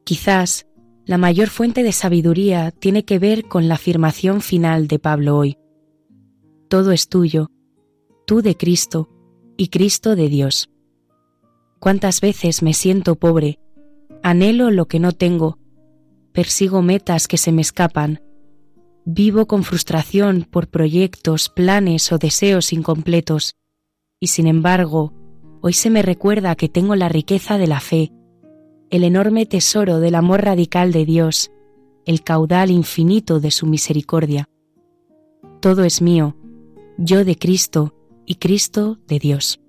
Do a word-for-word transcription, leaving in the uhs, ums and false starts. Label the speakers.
Speaker 1: Quizás la mayor fuente de sabiduría tiene que ver con la afirmación final de Pablo hoy. Todo es tuyo, tú de Cristo y Cristo de Dios. ¿Cuántas veces me siento pobre, anhelo lo que no tengo, persigo metas que se me escapan, vivo con frustración por proyectos, planes o deseos incompletos, y sin embargo, hoy se me recuerda que tengo la riqueza de la fe, el enorme tesoro del amor radical de Dios, el caudal infinito de su misericordia. Todo es mío, yo de Cristo y Cristo de Dios.